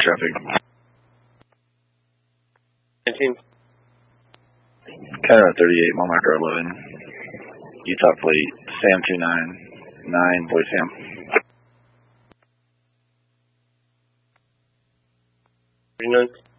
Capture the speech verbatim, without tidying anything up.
traffic. nineteen. Cairo thirty-eight, mile marker eleven. Utah plate, Sam two nine nine, boy Sam. thirty-nine.